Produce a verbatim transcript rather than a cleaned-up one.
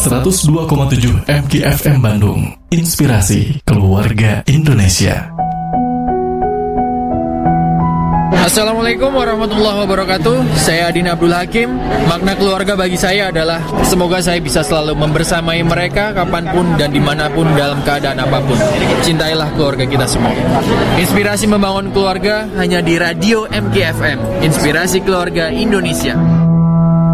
seratus dua koma tujuh M K F M Bandung. Inspirasi keluarga Indonesia. Assalamualaikum warahmatullahi wabarakatuh. Saya Adin Abdul Hakim. Makna keluarga bagi saya adalah semoga saya bisa selalu membersamai mereka kapanpun dan dimanapun dalam keadaan apapun. Cintailah keluarga kita semua. Inspirasi membangun keluarga hanya di Radio M K F M. Inspirasi keluarga Indonesia.